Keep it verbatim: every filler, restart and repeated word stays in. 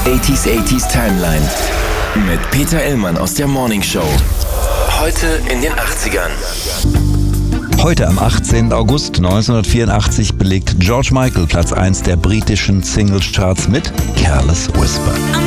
achtziger achtziger Timeline mit Peter Illmann aus der Morning Show. Heute in den achtzigern. Heute am achtzehnten August neunzehnhundertvierundachtzig belegt George Michael Platz eins der britischen Singles-Charts mit Careless Whisper.